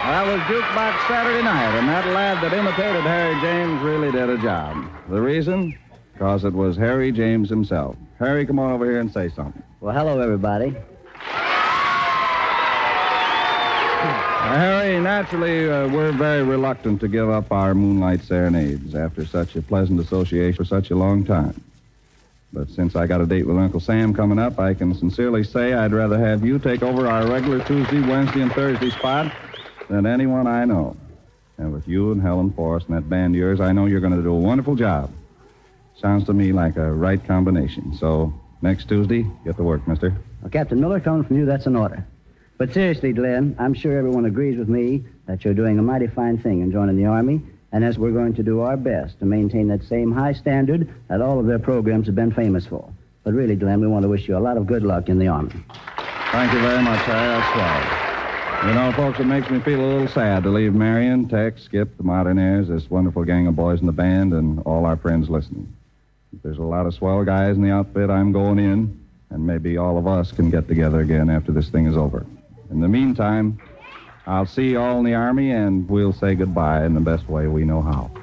That was Jukebox Saturday Night, and that lad that imitated Harry James really did a job. The reason? Because it was Harry James himself. Harry, come on over here and say something. Well, hello, everybody. Harry, naturally, we're very reluctant to give up our Moonlight Serenades after such a pleasant association for such a long time. But since I got a date with Uncle Sam coming up, I can sincerely say I'd rather have you take over our regular Tuesday, Wednesday, and Thursday spot than anyone I know. And with you and Helen Forrest and that band of yours, I know you're going to do a wonderful job. Sounds to me like a right combination. So, next Tuesday, get to work, mister. Well, Captain Miller, coming from you, that's an order. But seriously, Glenn, I'm sure everyone agrees with me that you're doing a mighty fine thing in joining the Army, and as we're going to do our best to maintain that same high standard that all of their programs have been famous for. But really, Glenn, we want to wish you a lot of good luck in the Army. Thank you very much, Harry. That's swell. You know, folks, it makes me feel a little sad to leave Marion, Tex, Skip, the Modernaires, this wonderful gang of boys in the band, and all our friends listening. There's a lot of swell guys in the outfit I'm going in, and maybe all of us can get together again after this thing is over. In the meantime, I'll see you all in the Army, and we'll say goodbye in the best way we know how.